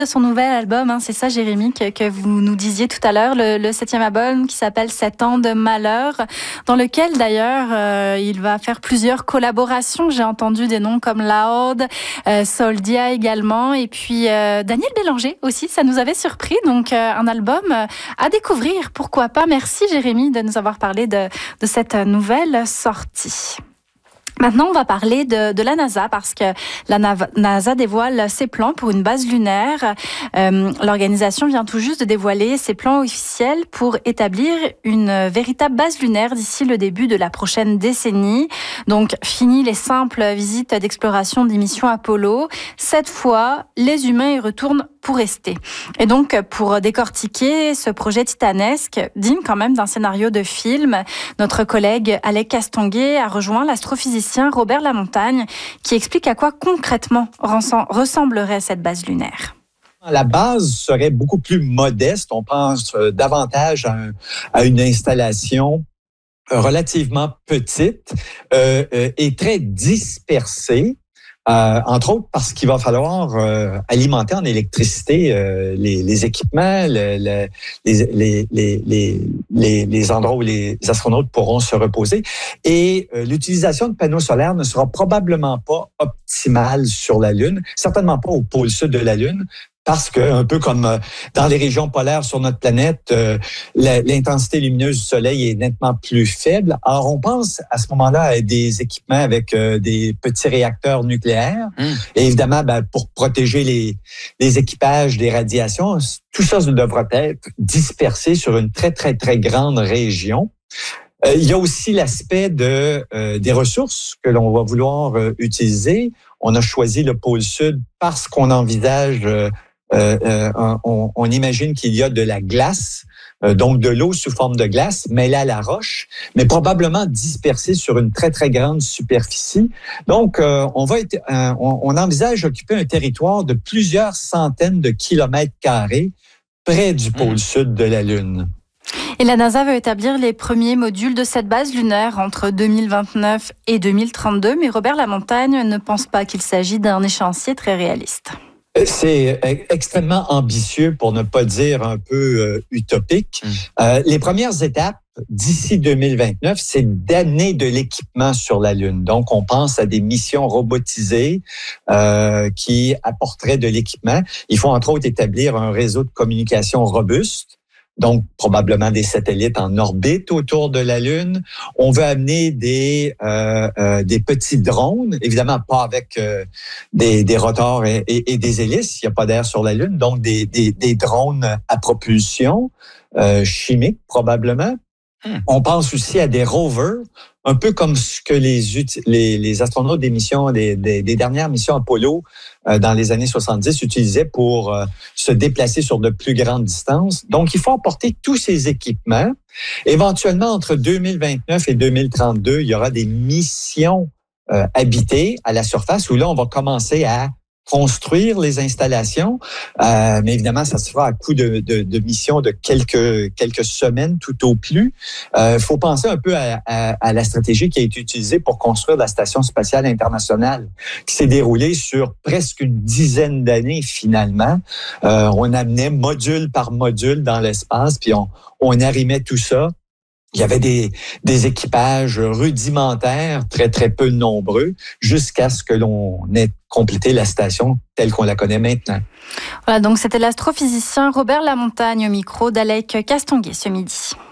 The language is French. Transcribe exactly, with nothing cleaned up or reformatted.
de son nouvel album, hein, c'est ça Jérémy que, que vous nous disiez tout à l'heure, le, le septième album qui s'appelle Sept ans de malheur, dans lequel d'ailleurs euh, il va faire plusieurs collaborations. J'ai entendu des noms comme Loud, euh, Soldia également, et puis euh, Daniel Bélanger aussi, ça nous avait surpris. Donc euh, un album à découvrir, pourquoi pas. Merci Jérémy de nous avoir parlé de, de cette nouvelle sortie. Maintenant, on va parler de, de la NASA parce que la NASA dévoile ses plans pour une base lunaire. Euh, l'organisation vient tout juste de dévoiler ses plans officiels pour établir une véritable base lunaire d'ici le début de la prochaine décennie. Donc, fini les simples visites d'exploration des missions Apollo. Cette fois, les humains y retournent pour rester. Et donc, pour décortiquer ce projet titanesque, digne quand même d'un scénario de film, notre collègue Alec Castonguay a rejoint l'astrophysicien Robert Lamontagne, qui explique à quoi concrètement ressemblerait cette base lunaire. La base serait beaucoup plus modeste. On pense davantage à, un, à une installation relativement petite euh, euh, et très dispersée. Euh, entre autres parce qu'il va falloir euh, alimenter en électricité euh, les, les équipements, le, le, les, les, les, les, les endroits où les astronautes pourront se reposer. Et euh, l'utilisation de panneaux solaires ne sera probablement pas optimale sur la Lune, certainement pas au pôle sud de la Lune, parce que, un peu comme dans les régions polaires sur notre planète, euh, la, l'intensité lumineuse du Soleil est nettement plus faible. Alors, on pense à ce moment-là à des équipements avec euh, des petits réacteurs nucléaires. Mmh. Et évidemment, ben, pour protéger les, les équipages des radiations, tout ça devra être dispersé sur une très, très, très grande région. Euh, il y a aussi l'aspect de euh, des ressources que l'on va vouloir euh, utiliser. On a choisi le pôle sud parce qu'on envisage... Euh, Euh, euh, on, on imagine qu'il y a de la glace, euh, donc de l'eau sous forme de glace, mêlée à la roche, mais probablement dispersée sur une très, très grande superficie. Donc, euh, on va être, euh, on, on envisage occuper un territoire de plusieurs centaines de kilomètres carrés près du pôle mmh. sud de la Lune. Et la NASA veut établir les premiers modules de cette base lunaire entre deux mille vingt-neuf et deux mille trente-deux, mais Robert Lamontagne ne pense pas qu'il s'agit d'un échéancier très réaliste. C'est extrêmement ambitieux, pour ne pas dire un peu euh, utopique. Mmh. Euh, les premières étapes d'ici deux mille vingt-neuf, c'est d'amener de l'équipement sur la Lune. Donc, on pense à des missions robotisées euh, qui apporteraient de l'équipement. Il faut entre autres établir un réseau de communication robuste. Donc, probablement des satellites en orbite autour de la Lune. On veut amener des euh, euh, des petits drones, évidemment pas avec euh, des, des rotors et, et, et des hélices. Il n'y a pas d'air sur la Lune, donc des, des, des drones à propulsion euh, chimique probablement. Hmm. On pense aussi à des rovers, un peu comme ce que les les, les astronautes des missions des, des, des dernières missions Apollo euh, dans les années soixante-dix utilisaient pour euh, se déplacer sur de plus grandes distances. Donc, il faut apporter tous ces équipements. Éventuellement, entre deux mille vingt-neuf et deux mille trente-deux, il y aura des missions euh, habitées à la surface où là, on va commencer à construire les installations, euh, mais évidemment, ça se fera à coup de, de, de missions de quelques quelques semaines tout au plus. Il euh, faut penser un peu à, à, à la stratégie qui a été utilisée pour construire la Station spatiale internationale, qui s'est déroulée sur presque une dizaine d'années finalement. Euh, on amenait module par module dans l'espace, puis on, on arrimait tout ça. Il y avait des, des équipages rudimentaires, très, très peu nombreux, jusqu'à ce que l'on ait complété la station telle qu'on la connaît maintenant. Voilà, donc c'était l'astrophysicien Robert Lamontagne au micro d'Alec Castonguay ce midi.